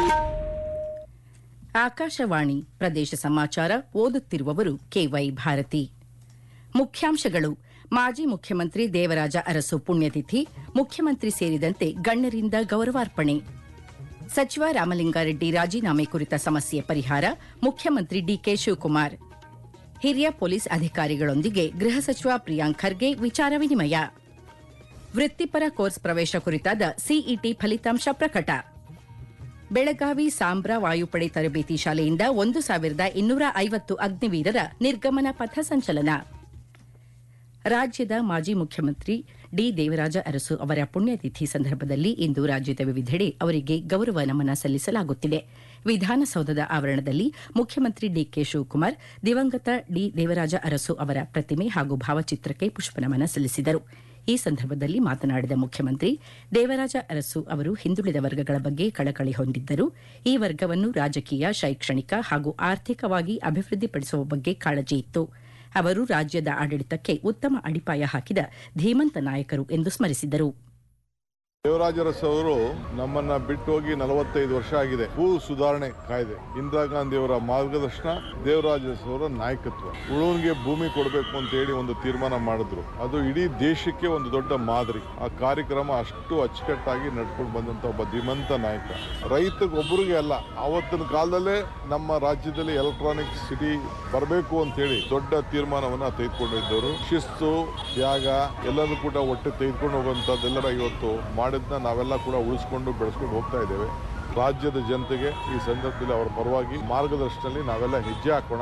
ಆಕಾಶವಾಣಿ ಪ್ರದೇಶ ಸಮಾಚಾರ ಓದುತ್ತಿರುವವರು ಕೆವೈ ಭಾರತಿ. ಮುಖ್ಯಾಂಶಗಳು: ಮಾಜಿ ಮುಖ್ಯಮಂತ್ರಿ ದೇವರಾಜ ಅರಸು ಪುಣ್ಯತಿಥಿ, ಮುಖ್ಯಮಂತ್ರಿ ಸೇರಿದಂತೆ ಗಣ್ಯರಿಂದ ಗೌರವಾರ್ಪಣೆ. ಸಚಿವ ರಾಮಲಿಂಗಾರೆಡ್ಡಿ ರಾಜೀನಾಮೆ ಕುರಿತ ಸಮಸ್ಯೆ ಪರಿಹಾರ, ಮುಖ್ಯಮಂತ್ರಿ ಡಿಕೆ ಶಿವಕುಮಾರ್. ಹಿರಿಯ ಪೊಲೀಸ್ ಅಧಿಕಾರಿಗಳೊಂದಿಗೆ ಗೃಹ ಸಚಿವ ಪ್ರಿಯಾಂಕ್ ಖರ್ಗೆ ವಿಚಾರ ವಿನಿಮಯ. ವೃತ್ತಿಪರ ಕೋರ್ಸ್ ಪ್ರವೇಶ ಕುರಿತಾದ ಸಿಇಟಿ ಫಲಿತಾಂಶ ಪ್ರಕಟ. ಬೆಳಗಾವಿ ಸಾಂಬ್ರಾ ವಾಯುಪಡೆ ತರಬೇತಿ ಶಾಲೆಯಿಂದ 1250 ಅಗ್ನಿವೀರರ ನಿರ್ಗಮನ ಪಥ ಸಂಚಲನ. ರಾಜ್ಯದ ಮಾಜಿ ಮುಖ್ಯಮಂತ್ರಿ ಡಿ. ದೇವರಾಜ ಅರಸು ಅವರ ಪುಣ್ಯತಿಥಿ ಸಂದರ್ಭದಲ್ಲಿ ಇಂದು ರಾಜ್ಯದ ವಿವಿಧೆಡೆ ಅವರಿಗೆ ಗೌರವ ನಮನ ಸಲ್ಲಿಸಲಾಗುತ್ತಿದೆ. ವಿಧಾನಸೌಧದ ಆವರಣದಲ್ಲಿ ಮುಖ್ಯಮಂತ್ರಿ ಡಿಕೆ ಶಿವಕುಮಾರ್ ದಿವಂಗತ ಡಿ. ದೇವರಾಜ ಅರಸು ಅವರ ಪ್ರತಿಮೆ ಹಾಗೂ ಭಾವಚಿತ್ರಕ್ಕೆ ಪುಷ್ಪನಮನ ಸಲ್ಲಿಸಿದರು. ಈ ಸಂದರ್ಭದಲ್ಲಿ ಮಾತನಾಡಿದ ಮುಖ್ಯಮಂತ್ರಿ, ದೇವರಾಜ ಅರಸು ಅವರು ಹಿಂದುಳಿದ ವರ್ಗಗಳ ಬಗ್ಗೆ ಕಳಕಳಿ ಹೊಂದಿದ್ದರು. ಈ ವರ್ಗವನ್ನು ರಾಜಕೀಯ, ಶೈಕ್ಷಣಿಕ ಹಾಗೂ ಆರ್ಥಿಕವಾಗಿ ಅಭಿವೃದ್ಧಿಪಡಿಸುವ ಬಗ್ಗೆ ಕಾಳಜಿ ಇತ್ತು. ಅವರು ರಾಜ್ಯದ ಆಡಳಿತಕ್ಕೆ ಉತ್ತಮ ಅಡಿಪಾಯ ಹಾಕಿದ ಧೀಮಂತ ನಾಯಕರು ಎಂದು ಸ್ಮರಿಸಿದರು. ದೇವರಾಜ ಅರಸು ಅವರು ನಮ್ಮನ್ನ ಬಿಟ್ಟು ಹೋಗಿ 45 ವರ್ಷ ಆಗಿದೆ. ಭೂ ಸುಧಾರಣೆ ಕಾಯ್ದೆ, ಇಂದಿರಾ ಗಾಂಧಿ ಅವರ ಮಾರ್ಗದರ್ಶನ, ದೇವರಾಜ ಅರಸು ಅವರ ನಾಯಕತ್ವ, ಉಳುವನಿಗೆ ಭೂಮಿ ಕೊಡಬೇಕು ಅಂತ ಹೇಳಿ ಒಂದು ತೀರ್ಮಾನ ಮಾಡಿದ್ರು. ಅದು ಇಡೀ ದೇಶಕ್ಕೆ ಒಂದು ದೊಡ್ಡ ಮಾದರಿ. ಆ ಕಾರ್ಯಕ್ರಮ ಅಷ್ಟು ಅಚ್ಚುಕಟ್ಟಾಗಿ ನಡ್ಕೊಂಡು ಬಂದಂತ ಒಬ್ಬ ಧೀಮಂತ ನಾಯಕ. ರೈತಗೊಬ್ಬರಿಗೆ ಅಲ್ಲ, ಆವತ್ತಿನ ಕಾಲದಲ್ಲೇ ನಮ್ಮ ರಾಜ್ಯದಲ್ಲಿ ಎಲೆಕ್ಟ್ರಾನಿಕ್ ಸಿಟಿ ಬರಬೇಕು ಅಂತ ಹೇಳಿ ದೊಡ್ಡ ತೀರ್ಮಾನವನ್ನ ತೆಗೆದುಕೊಂಡಿದ್ದವರು. ಶಿಸ್ತು, ತ್ಯಾಗ ಎಲ್ಲರೂ ಕೂಡ ಒಟ್ಟು ತೆಗೆದುಕೊಂಡು ಹೋಗುವಂತದ್ದೆಲ್ಲರ ಇವತ್ತು ಮಾಡಿದ್ನ ನಾವೆಲ್ಲ ಕೂಡ ಉಳಿಸ್ಕೊಂಡು ಬೆಳೆಸ್ಕೊಂಡು ಹೋಗ್ತಾ ಇದ್ದೇವೆ. ರಾಜ್ಯದ ಜನತೆಗೆ ಈ ಸಂದರ್ಭದಲ್ಲಿ ಅವರ ಪರವಾಗಿ ಮಾರ್ಗದರ್ಶನದಲ್ಲಿ ನಾವೆಲ್ಲ ಹೆಜ್ಜೆ ಹಾಕೋಣ.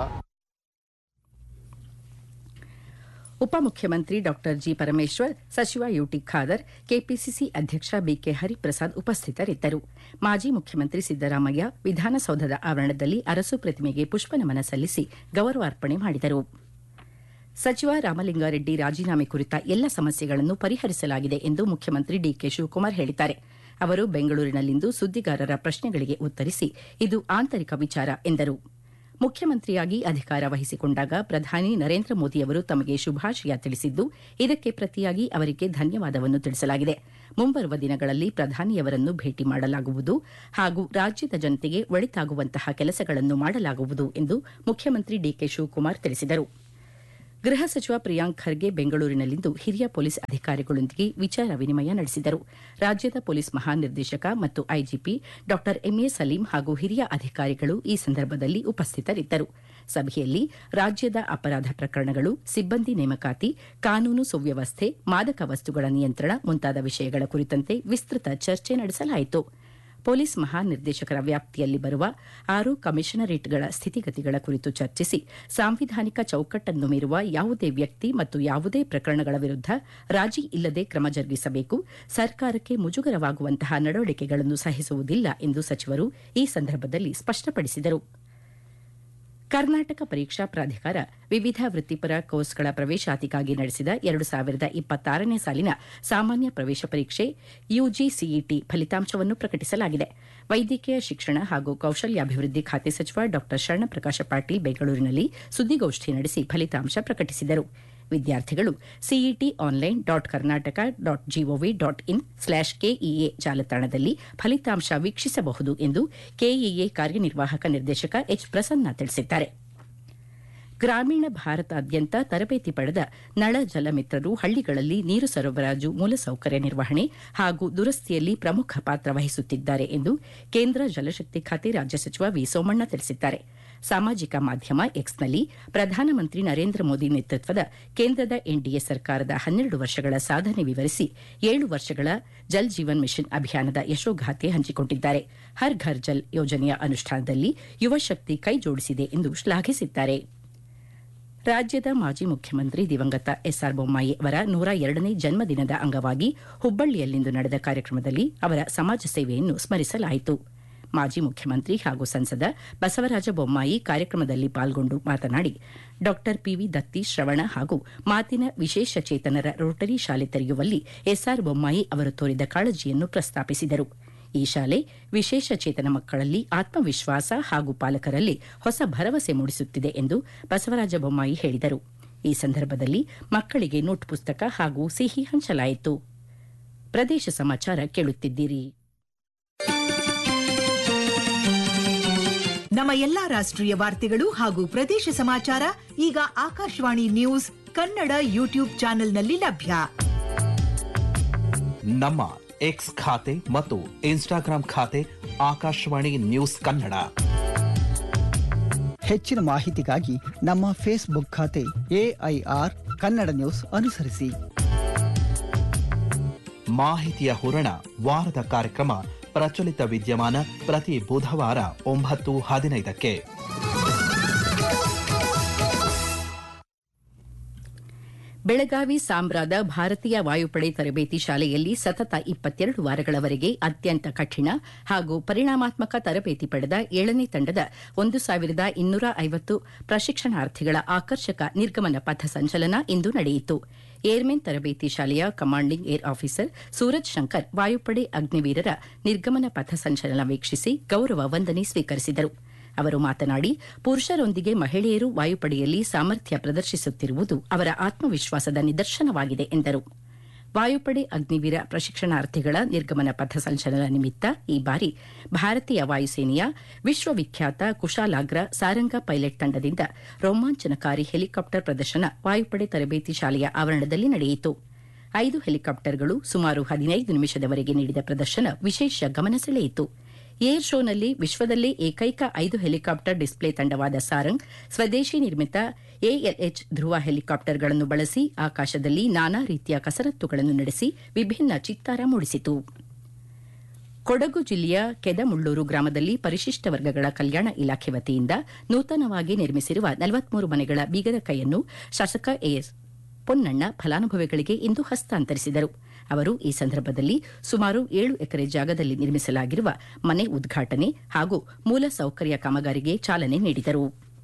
ಉಪಮುಖ್ಯಮಂತ್ರಿ ಡಾ ಜಿ. ಪರಮೇಶ್ವರ್, ಸಚಿವ ಯುಟಿ ಖಾದರ್, ಕೆಪಿಸಿಸಿ ಅಧ್ಯಕ್ಷ ಬಿಕೆ ಹರಿಪ್ರಸಾದ್ ಉಪಸ್ಥಿತರಿದ್ದರು. ಮಾಜಿ ಮುಖ್ಯಮಂತ್ರಿ ಸಿದ್ದರಾಮಯ್ಯ ವಿಧಾನಸೌಧದ ಆವರಣದಲ್ಲಿ ಅರಸು ಪ್ರತಿಮೆಗೆ ಪುಷ್ಪನಮನ ಸಲ್ಲಿಸಿ ಗೌರವಾರ್ಪಣೆ ಮಾಡಿದರು. ಸಚಿವ ರಾಮಲಿಂಗಾರೆಡ್ಡಿ ರಾಜೀನಾಮೆ ಕುರಿತ ಎಲ್ಲ ಸಮಸ್ಯೆಗಳನ್ನು ಪರಿಹರಿಸಲಾಗಿದೆ ಎಂದು ಮುಖ್ಯಮಂತ್ರಿ ಡಿಕೆ ಶಿವಕುಮಾರ್ ಹೇಳಿದ್ದಾರೆ. ಅವರು ಬೆಂಗಳೂರಿನಲ್ಲಿಂದು ಸುದ್ದಿಗಾರರ ಪ್ರಶ್ನೆಗಳಿಗೆ ಉತ್ತರಿಸಿ, ಇದು ಆಂತರಿಕ ವಿಚಾರ ಎಂದರು. ಮುಖ್ಯಮಂತ್ರಿಯಾಗಿ ಅಧಿಕಾರ ವಹಿಸಿಕೊಂಡಾಗ ಪ್ರಧಾನಿ ನರೇಂದ್ರ ಮೋದಿಯವರು ತಮಗೆ ಶುಭಾಶಯ ತಿಳಿಸಿದ್ದು, ಇದಕ್ಕೆ ಪ್ರತಿಯಾಗಿ ಅವರಿಗೆ ಧನ್ಯವಾದವನ್ನು ತಿಳಿಸಲಾಗಿದೆ. ಮುಂಬರುವ ದಿನಗಳಲ್ಲಿ ಪ್ರಧಾನಿಯವರನ್ನು ಭೇಟಿ ಮಾಡಲಾಗುವುದು ಹಾಗೂ ರಾಜ್ಯದ ಜನತೆಗೆ ಒಳಿತಾಗುವಂತಹ ಕೆಲಸಗಳನ್ನು ಮಾಡಲಾಗುವುದು ಎಂದು ಮುಖ್ಯಮಂತ್ರಿ ಡಿಕೆ ಶಿವಕುಮಾರ್ ತಿಳಿಸಿದರು. ಗೃಹ ಸಚಿವ ಪ್ರಿಯಾಂಕ್ ಖರ್ಗೆ ಬೆಂಗಳೂರಿನಲ್ಲಿಂದು ಹಿರಿಯ ಪೊಲೀಸ್ ಅಧಿಕಾರಿಗಳೊಂದಿಗೆ ವಿಚಾರ ವಿನಿಮಯ ನಡೆಸಿದರು. ರಾಜ್ಯದ ಪೊಲೀಸ್ ಮಹಾನಿರ್ದೇಶಕ ಮತ್ತು ಐಜಿಪಿ ಡಾ ಎಂಎ ಸಲೀಂ ಹಾಗೂ ಹಿರಿಯ ಅಧಿಕಾರಿಗಳು ಈ ಸಂದರ್ಭದಲ್ಲಿ ಉಪಸ್ಥಿತರಿದ್ದರು. ಸಭೆಯಲ್ಲಿ ರಾಜ್ಯದ ಅಪರಾಧ ಪ್ರಕರಣಗಳು, ಸಿಬ್ಬಂದಿ ನೇಮಕಾತಿ, ಕಾನೂನು ಸುವ್ಯವಸ್ಥೆ, ಮಾದಕ ವಸ್ತುಗಳ ನಿಯಂತ್ರಣ ಮುಂತಾದ ವಿಷಯಗಳ ಕುರಿತಂತೆ ವಿಸ್ತೃತ ಚರ್ಚೆ ನಡೆಸಲಾಯಿತು. ಪೊಲೀಸ್ ಮಹಾನಿರ್ದೇಶಕರ ವ್ಯಾಪ್ತಿಯಲ್ಲಿ ಬರುವ 6 ಕಮಿಷನರೇಟ್ಗಳ ಸ್ಥಿತಿಗತಿಗಳ ಕುರಿತು ಚರ್ಚಿಸಿ, ಸಾಂವಿಧಾನಿಕ ಚೌಕಟ್ಟನ್ನು ಮೀರುವ ಯಾವುದೇ ವ್ಯಕ್ತಿ ಮತ್ತು ಯಾವುದೇ ಪ್ರಕರಣಗಳ ವಿರುದ್ಧ ರಾಜಿ ಇಲ್ಲದೆ ಕ್ರಮ ಜರುಗಿಸಬೇಕು. ಸರ್ಕಾರಕ್ಕೆ ಮುಜುಗರವಾಗುವಂತಹ ನಡವಳಿಕೆಗಳನ್ನು ಸಹಿಸುವುದಿಲ್ಲ ಎಂದು ಸಚಿವರು ಈ ಸಂದರ್ಭದಲ್ಲಿ ಸ್ಪಷ್ಟಪಡಿಸಿದರು. ಕರ್ನಾಟಕ ಪರೀಕ್ಷಾ ಪ್ರಾಧಿಕಾರ ವಿವಿಧ ವೃತ್ತಿಪರ ಕೋರ್ಸ್ಗಳ ಪ್ರವೇಶಾತಿಗಾಗಿ ನಡೆಸಿದ 2026ನೇ ಸಾಲಿನ ಸಾಮಾನ್ಯ ಪ್ರವೇಶ ಪರೀಕ್ಷೆ ಯುಜಿಸಿಇಟಿ ಫಲಿತಾಂಶವನ್ನು ಪ್ರಕಟಿಸಲಾಗಿದೆ. ವೈದ್ಯಕೀಯ ಶಿಕ್ಷಣ ಹಾಗೂ ಕೌಶಲ್ಯಾಭಿವೃದ್ಧಿ ಖಾತೆ ಸಚಿವ ಡಾ ಶರಣಪ್ರಕಾಶ ಪಾಟೀಲ್ ಬೆಂಗಳೂರಿನಲ್ಲಿ ಸುದ್ದಿಗೋಷ್ಠಿ ನಡೆಸಿ ಫಲಿತಾಂಶ ಪ್ರಕಟಿಸಿದರು. ವಿದ್ಯಾರ್ಥಿಗಳು ಸಿಇಟಿ ಆನ್ಲೈನ್ .karnataka.gov.in/KEA ಜಾಲತಾಣದಲ್ಲಿ ಫಲಿತಾಂಶ ವೀಕ್ಷಿಸಬಹುದು ಎಂದು ಕೆಇಎ ಕಾರ್ಯನಿರ್ವಾಹಕ ನಿರ್ದೇಶಕ ಎಚ್. ಪ್ರಸನ್ನ ತಿಳಿಸಿದ್ದಾರೆ. ಗ್ರಾಮೀಣ ಭಾರತಾದ್ಯಂತ ತರಬೇತಿ ಪಡೆದ ನಳ ಜಲಮಿತ್ರರು ಹಳ್ಳಿಗಳಲ್ಲಿ ನೀರು ಸರಬರಾಜು, ಮೂಲಸೌಕರ್ಯ ನಿರ್ವಹಣೆ ಹಾಗೂ ದುರಸ್ತಿಯಲ್ಲಿ ಪ್ರಮುಖ ಪಾತ್ರ ವಹಿಸುತ್ತಿದ್ದಾರೆ ಎಂದು ಕೇಂದ್ರ ಜಲಶಕ್ತಿ ಖಾತೆ ರಾಜ್ಯ ಸಚಿವ ವಿ. ಸೋಮಣ್ಣ ತಿಳಿಸಿದ್ದಾರೆ. ಸಾಮಾಜಿಕ ಮಾಧ್ಯಮ ಎಕ್ಸ್ನಲ್ಲಿ ಪ್ರಧಾನಮಂತ್ರಿ ನರೇಂದ್ರ ಮೋದಿ ನೇತೃತ್ವದ ಕೇಂದ್ರದ ಎನ್ಡಿಎ ಸರ್ಕಾರದ 12 ವರ್ಷಗಳ ಸಾಧನೆ ವಿವರಿಸಿ 7 ವರ್ಷಗಳ ಜಲ್ ಜೀವನ್ ಮಿಷನ್ ಅಭಿಯಾನದ ಯಶೋಗಾಥೆ ಹಂಚಿಕೊಂಡಿದ್ದಾರೆ. ಹರ್ ಘರ್ ಜಲ್ ಯೋಜನೆಯ ಅನುಷ್ಠಾನದಲ್ಲಿ ಯುವ ಶಕ್ತಿ ಕೈ ಜೋಡಿಸಿದೆ ಎಂದು ಶ್ಲಾಘಿಸಿದ್ದಾರೆ. ರಾಜ್ಯದ ಮಾಜಿ ಮುಖ್ಯಮಂತ್ರಿ ದಿವಂಗತ ಎಸ್ಆರ್ ಬೊಮ್ಮಾಯಿ ಅವರ 102ನೇ ಜನ್ಮದಿನದ ಅಂಗವಾಗಿ ಹುಬ್ಬಳ್ಳಿಯಲ್ಲಿಂದು ನಡೆದ ಕಾರ್ಯಕ್ರಮದಲ್ಲಿ ಅವರ ಸಮಾಜ ಸೇವೆಯನ್ನು ಸ್ಮರಿಸಲಾಯಿತು. ಮಾಜಿ ಮುಖ್ಯಮಂತ್ರಿ ಹಾಗೂ ಸಂಸದ ಬಸವರಾಜ ಬೊಮ್ಮಾಯಿ ಕಾರ್ಯಕ್ರಮದಲ್ಲಿ ಪಾಲ್ಗೊಂಡು ಮಾತನಾಡಿ, ಡಾ ಪಿವಿ ದತ್ತಿ ಶ್ರವಣ ಹಾಗೂ ಮಾತಿನ ವಿಶೇಷ ಚೇತನರ ರೋಟರಿ ಶಾಲೆ ತೆರೆಯುವಲ್ಲಿ ಎಸ್ಆರ್ ಬೊಮ್ಮಾಯಿ ಅವರು ತೋರಿದ ಕಾಳಜಿಯನ್ನು ಪ್ರಸ್ತಾಪಿಸಿದರು. ಈ ಶಾಲೆ ವಿಶೇಷ ಚೇತನ ಮಕ್ಕಳಲ್ಲಿ ಆತ್ಮವಿಶ್ವಾಸ ಹಾಗೂ ಪಾಲಕರಲ್ಲಿ ಹೊಸ ಭರವಸೆ ಮೂಡಿಸುತ್ತಿದೆ ಎಂದು ಬಸವರಾಜ ಬೊಮ್ಮಾಯಿ ಹೇಳಿದರು. ಈ ಸಂದರ್ಭದಲ್ಲಿ ಮಕ್ಕಳಿಗೆ ನೋಟ್ ಪುಸ್ತಕ ಹಾಗೂ ಸಿಹಿ ಹಂಚಲಾಯಿತು. ಪ್ರದೇಶ ಸಮಾಚಾರ ಕೇಳುತ್ತಿದ್ದೀರಿ. ನಮ್ಮ ಎಲ್ಲಾ ರಾಷ್ಟ್ರೀಯ ವಾರ್ತೆಗಳು ಹಾಗೂ ಪ್ರದೇಶ ಸಮಾಚಾರ ಈಗ ಆಕಾಶವಾಣಿ ನ್ಯೂಸ್ ಕನ್ನಡ ಯೂಟ್ಯೂಬ್ ಚಾನೆಲ್ನಲ್ಲಿ ಲಭ್ಯ. ನಮ್ಮ ಎಕ್ಸ್ ಖಾತೆ ಮತ್ತು ಇನ್ಸ್ಟಾಗ್ರಾಂ ಖಾತೆ ಆಕಾಶವಾಣಿ ನ್ಯೂಸ್ ಕನ್ನಡ. ಹೆಚ್ಚಿನ ಮಾಹಿತಿಗಾಗಿ ನಮ್ಮ ಫೇಸ್ಬುಕ್ ಖಾತೆ AIR ಕನ್ನಡ ನ್ಯೂಸ್ ಅನುಸರಿಸಿ. ಮಾಹಿತಿಯ ಹೂರಣ ವಾರದ ಕಾರ್ಯಕ್ರಮ ಪ್ರಚಲಿತ ವಿದ್ಯಮಾನ ಪ್ರತಿ ಬುಧವಾರ 9:15. ಬೆಳಗಾವಿ ಸಾಂಬ್ರಾದ ಭಾರತೀಯ ವಾಯುಪಡೆ ತರಬೇತಿ ಶಾಲೆಯಲ್ಲಿ ಸತತ 22 ವಾರಗಳವರೆಗೆ ಅತ್ಯಂತ ಕಠಿಣ ಹಾಗೂ ಪರಿಣಾಮಾತ್ಮಕ ತರಬೇತಿ ಪಡೆದ 7ನೇ ತಂಡದ 1250 ಪ್ರಶಿಕ್ಷಣಾರ್ಥಿಗಳ ಆಕರ್ಷಕ ನಿರ್ಗಮನ ಪಥ ಸಂಚಲನ ಇಂದು ನಡೆಯಿತು. ಏರ್ಮೆನ್ ತರಬೇತಿ ಶಾಲೆಯ commanding air officer Suraj Shankar ವಾಯುಪಡೆ ಅಗ್ನಿವೀರರ ನಿರ್ಗಮನ ಪಥ ಸಂಚಲನ ವೀಕ್ಷಿಸಿ ಗೌರವ ವಂದನೆ ಸ್ವೀಕರಿಸಿದರು. ಅವರು ಮಾತನಾಡಿ, ಪುರುಷರೊಂದಿಗೆ ಮಹಿಳೆಯರು ವಾಯುಪಡೆಯಲ್ಲಿ ಸಾಮರ್ಥ್ಯ ಪ್ರದರ್ಶಿಸುತ್ತಿರುವುದು ಅವರ ಆತ್ಮವಿಶ್ವಾಸದ ನಿದರ್ಶನವಾಗಿದೆ ಎಂದರು. ವಾಯುಪಡೆ ಅಗ್ನಿವೀರ ಪ್ರಶಿಕ್ಷಣಾರ್ಥಿಗಳ ನಿರ್ಗಮನ ಪಥ ಸಂಚಲನ ನಿಮಿತ್ತ ಈ ಬಾರಿ ಭಾರತೀಯ ವಾಯುಸೇನೆಯ ವಿಶ್ವವಿಖ್ಯಾತ ಕುಶಾಲಾಗ್ರ ಸಾರಂಗ ಪೈಲಟ್ ತಂಡದಿಂದ ರೋಮಾಂಚನಕಾರಿ ಹೆಲಿಕಾಪ್ಟರ್ ಪ್ರದರ್ಶನ ವಾಯುಪಡೆ ತರಬೇತಿ ಶಾಲೆಯ ಆವರಣದಲ್ಲಿ ನಡೆಯಿತು. 5 ಹೆಲಿಕಾಪ್ಟರ್ಗಳು ಸುಮಾರು 15 ನಿಮಿಷದವರೆಗೆ ನೀಡಿದ ಪ್ರದರ್ಶನ ವಿಶೇಷ ಗಮನ ಸೆಳೆಯಿತು. ಏರ್ ಶೋನಲ್ಲಿ ವಿಶ್ವದಲ್ಲೇ ಏಕೈಕ 5 ಹೆಲಿಕಾಪ್ಟರ್ ಡಿಸ್ಪ್ಲೇ ತಂಡವಾದ ಸಾರಂಗ್ ಸ್ವದೇಶಿ ನಿರ್ಮಿತ ALH ಧ್ರುವ ಹೆಲಿಕಾಪ್ಟರ್ಗಳನ್ನು ಬಳಸಿ ಆಕಾಶದಲ್ಲಿ ನಾನಾ ರೀತಿಯ ಕಸರತ್ತುಗಳನ್ನು ನಡೆಸಿ ವಿಭಿನ್ನ ಚಿತ್ತಾರ ಮೂಡಿಸಿತು. ಕೊಡಗು ಜಿಲ್ಲೆಯ ಕೆದಮುಳ್ಳೂರು ಗ್ರಾಮದಲ್ಲಿ ಪರಿಶಿಷ್ಟ ವರ್ಗಗಳ ಕಲ್ಯಾಣ ಇಲಾಖೆ ವತಿಯಿಂದ ನೂತನವಾಗಿ ನಿರ್ಮಿಸಿರುವ 43 ಮನೆಗಳ ಬೀಗದ ಕೈಯನ್ನು ಶಾಸಕ AS ಪೊನ್ನಣ್ಣ ಫಲಾನುಭವಿಗಳಿಗೆ ಇಂದು ಹಸ್ತಾಂತರಿಸಿದರು. ಅವರು ಈ ಸಂದರ್ಭದಲ್ಲಿ ಸುಮಾರು 7 ಎಕರೆ ಜಾಗದಲ್ಲಿ ನಿರ್ಮಿಸಲಾಗಿರುವ ಮನೆ ಉದ್ಘಾಟನೆ ಹಾಗೂ ಮೂಲಸೌಕರ್ಯ ಕಾಮಗಾರಿಗೆ ಚಾಲನೆ ನೀಡಿದರು.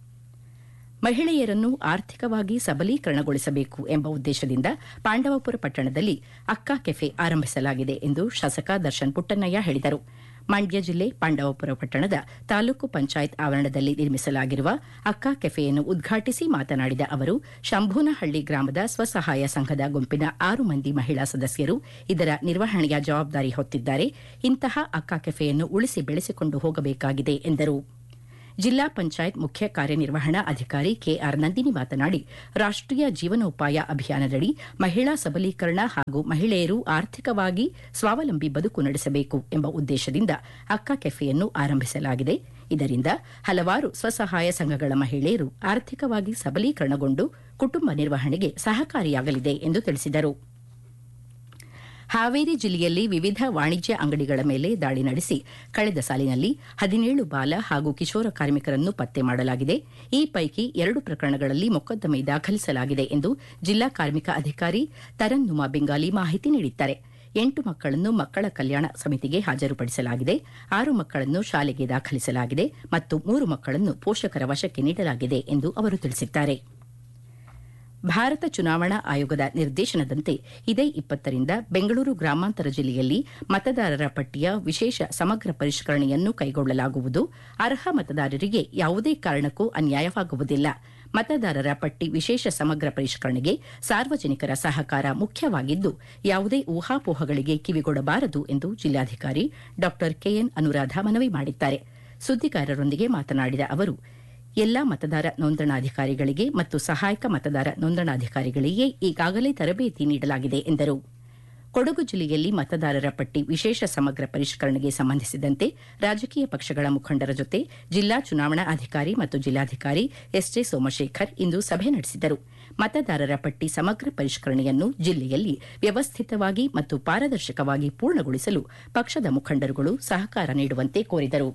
ಮಹಿಳೆಯರನ್ನು ಆರ್ಥಿಕವಾಗಿ ಸಬಲೀಕರಣಗೊಳಿಸಬೇಕು ಎಂಬ ಉದ್ದೇಶದಿಂದ ಪಾಂಡವಪುರ ಪಟ್ಟಣದಲ್ಲಿ ಅಕ್ಕಾ ಕೆಫೆ ಆರಂಭಿಸಲಾಗಿದೆ ಎಂದು ಶಾಸಕ ದರ್ಶನ್ ಪುಟ್ಟಣ್ಣಯ್ಯ ಹೇಳಿದರು. ಮಂಡ್ಯ ಜಿಲ್ಲೆ ಪಾಂಡವಪುರ ಪಟ್ಟಣದ ತಾಲೂಕು ಪಂಚಾಯತ್ ಆವರಣದಲ್ಲಿ ನಿರ್ಮಿಸಲಾಗಿರುವ ಅಕ್ಕಾ ಕೆಫೆಯನ್ನು ಉದ್ಘಾಟಿಸಿ ಮಾತನಾಡಿದ ಅವರು, ಶಂಭೂನಹಳ್ಳಿ ಗ್ರಾಮದ ಸ್ವಸಹಾಯ ಸಂಘದ ಗುಂಪಿನ 6 ಮಂದಿ ಮಹಿಳಾ ಸದಸ್ಯರು ಇದರ ನಿರ್ವಹಣೆಯ ಜವಾಬ್ದಾರಿ ಹೊತ್ತಿದ್ದಾರೆ. ಇಂತಹ ಅಕ್ಕಾ ಕೆಫೆಯನ್ನು ಉಳಿಸಿ ಬೆಳೆಸಿಕೊಂಡು ಹೋಗಬೇಕಾಗಿದೆ ಎಂದರು. ಜಿಲ್ಲಾ ಪಂಚಾಯತ್ ಮುಖ್ಯ ಕಾರ್ಯನಿರ್ವಹಣಾ ಅಧಿಕಾರಿ KR ನಂದಿನಿ ಮಾತನಾಡಿ, ರಾಷ್ಟೀಯ ಜೀವನೋಪಾಯ ಅಭಿಯಾನದಡಿ ಮಹಿಳಾ ಸಬಲೀಕರಣ ಹಾಗೂ ಮಹಿಳೆಯರು ಆರ್ಥಿಕವಾಗಿ ಸ್ವಾವಲಂಬಿ ಬದುಕು ನಡೆಸಬೇಕು ಎಂಬ ಉದ್ದೇಶದಿಂದ ಅಕ್ಕಾ ಕೆಫೆಯನ್ನು ಆರಂಭಿಸಲಾಗಿದೆ. ಇದರಿಂದ ಹಲವಾರು ಸ್ವಸಹಾಯ ಸಂಘಗಳ ಮಹಿಳೆಯರು ಆರ್ಥಿಕವಾಗಿ ಸಬಲೀಕರಣಗೊಂಡು ಕುಟುಂಬ ನಿರ್ವಹಣೆಗೆ ಸಹಕಾರಿಯಾಗಲಿದೆ ಎಂದು ತಿಳಿಸಿದರು. ಹಾವೇರಿ ಜಿಲ್ಲೆಯಲ್ಲಿ ವಿವಿಧ ವಾಣಿಜ್ಯ ಅಂಗಡಿಗಳ ಮೇಲೆ ದಾಳಿ ನಡೆಸಿ ಕಳೆದ ಸಾಲಿನಲ್ಲಿ 17 ಬಾಲ ಹಾಗೂ ಕಿಶೋರ ಕಾರ್ಮಿಕರನ್ನು ಪತ್ತೆ ಮಾಡಲಾಗಿದೆ. ಈ ಪೈಕಿ 2 ಪ್ರಕರಣಗಳಲ್ಲಿ ಮೊಕದ್ದಮೆ ದಾಖಲಿಸಲಾಗಿದೆ ಎಂದು ಜಿಲ್ಲಾ ಕಾರ್ಮಿಕ ಅಧಿಕಾರಿ ತರನ್ನುಮಾ ಬೆಂಗಾಲಿ ಮಾಹಿತಿ ನೀಡಿದ್ದಾರೆ. 8 ಮಕ್ಕಳನ್ನು ಮಕ್ಕಳ ಕಲ್ಯಾಣ ಸಮಿತಿಗೆ ಹಾಜರುಪಡಿಸಲಾಗಿದೆ. 6 ಮಕ್ಕಳನ್ನು ಶಾಲೆಗೆ ದಾಖಲಿಸಲಾಗಿದೆ ಮತ್ತು 3 ಮಕ್ಕಳನ್ನು ಪೋಷಕರ ವಶಕ್ಕೆ ನೀಡಲಾಗಿದೆ ಎಂದು ಅವರು ತಿಳಿಸಿದ್ದಾರೆ. ಭಾರತ ಚುನಾವಣಾ ಆಯೋಗದ ನಿರ್ದೇಶನದಂತೆ ಇದೇ 20ರಿಂದ ಬೆಂಗಳೂರು ಗ್ರಾಮಾಂತರ ಜಿಲ್ಲೆಯಲ್ಲಿ ಮತದಾರರ ಪಟ್ಟಿಯ ವಿಶೇಷ ಸಮಗ್ರ ಪರಿಷ್ಕರಣೆಯನ್ನು ಕೈಗೊಳ್ಳಲಾಗುವುದು. ಅರ್ಹ ಮತದಾರರಿಗೆ ಯಾವುದೇ ಕಾರಣಕ್ಕೂ ಅನ್ಯಾಯವಾಗುವುದಿಲ್ಲ. ಮತದಾರರ ಪಟ್ಟಿ ವಿಶೇಷ ಸಮಗ್ರ ಪರಿಷ್ಕರಣೆಗೆ ಸಾರ್ವಜನಿಕರ ಸಹಕಾರ ಮುಖ್ಯವಾಗಿದ್ದು, ಯಾವುದೇ ಊಹಾಪೋಹಗಳಿಗೆ ಕಿವಿಗೊಡಬಾರದು ಎಂದು ಜಿಲ್ಲಾಧಿಕಾರಿ ಡಾ KN ಅನುರಾಧ ಮನವಿ ಮಾಡಿದ್ದಾರೆ. ಸುದ್ದಿಗಾರರೊಂದಿಗೆ ಮಾತನಾಡಿದ ಅವರು, ಎಲ್ಲಾ ಮತದಾರ ನೋಂದಣಾಧಿಕಾರಿಗಳಿಗೆ ಮತ್ತು ಸಹಾಯಕ ಮತದಾರ ನೋಂದಣಾಧಿಕಾರಿಗಳಿಗೆ ಈಗಾಗಲೇ ತರಬೇತಿ ನೀಡಲಾಗಿದೆ ಎಂದರು. ಕೊಡಗು ಜಿಲ್ಲೆಯಲ್ಲಿ ಮತದಾರರ ಪಟ್ಟಿ ವಿಶೇಷ ಸಮಗ್ರ ಪರಿಷ್ಕರಣೆಗೆ ಸಂಬಂಧಿಸಿದಂತೆ ರಾಜಕೀಯ ಪಕ್ಷಗಳ ಮುಖಂಡರ ಜೊತೆ ಜಿಲ್ಲಾ ಚುನಾವಣಾ ಅಧಿಕಾರಿ ಮತ್ತು ಜಿಲ್ಲಾಧಿಕಾರಿ SJ ಸೋಮಶೇಖರ್ ಇಂದು ಸಭೆ ನಡೆಸಿದರು. ಮತದಾರರ ಪಟ್ಟಿ ಸಮಗ್ರ ಪರಿಷ್ಕರಣೆಯನ್ನು ಜಿಲ್ಲೆಯಲ್ಲಿ ವ್ಯವಸ್ಥಿತವಾಗಿ ಮತ್ತು ಪಾರದರ್ಶಕವಾಗಿ ಪೂರ್ಣಗೊಳಿಸಲು ಪಕ್ಷದ ಮುಖಂಡರುಗಳು ಸಹಕಾರ ನೀಡುವಂತೆ ಕೋರಿದರು.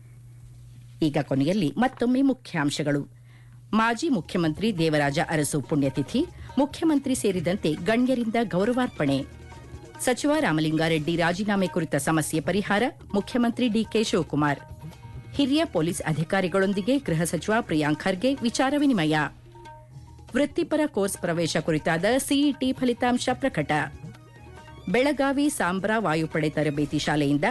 ಈಗ ಕೊನೆಯಲ್ಲಿ ಮತ್ತೊಮ್ಮೆ ಮುಖ್ಯಾಂಶಗಳು. ಮಾಜಿ ಮುಖ್ಯಮಂತ್ರಿ ದೇವರಾಜ ಅರಸು ಪುಣ್ಯತಿಥಿ, ಮುಖ್ಯಮಂತ್ರಿ ಸೇರಿದಂತೆ ಗಣ್ಯರಿಂದ ಗೌರವಾರ್ಪಣೆ. ಸಚಿವ ರಾಮಲಿಂಗಾರೆಡ್ಡಿ ರಾಜೀನಾಮೆ ಕುರಿತ ಸಮಸ್ಯೆ ಪರಿಹಾರ, ಮುಖ್ಯಮಂತ್ರಿ DK ಶಿವಕುಮಾರ್. ಹಿರಿಯ ಪೊಲೀಸ್ ಅಧಿಕಾರಿಗಳೊಂದಿಗೆ ಗೃಹ ಸಚಿವ ಪ್ರಿಯಾಂಕ್ ಖರ್ಗೆ ವಿಚಾರ ವಿನಿಮಯ. ವೃತ್ತಿಪರ ಕೋರ್ಸ್ ಪ್ರವೇಶ ಕುರಿತಾದ CET ಫಲಿತಾಂಶ ಪ್ರಕಟ. ಬೆಳಗಾವಿ ಸಾಂಬ್ರಾ ವಾಯುಪಡೆ ತರಬೇತಿ ಶಾಲೆಯಿಂದ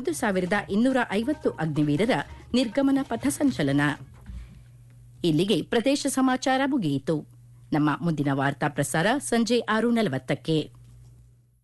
1250 ಅಗ್ನಿವೀರರ ನಿರ್ಗಮನ ಪಥ ಸಂಚಲನ. ಇಲ್ಲಿಗೆ ಪ್ರದೇಶ ಸಮಾಚಾರ ಮುಗಿಯಿತು. ನಮ್ಮ ಮುಂದಿನ ವಾರ್ತಾ ಪ್ರಸಾರ ಸಂಜೆ 6:40ಕ್ಕೆ.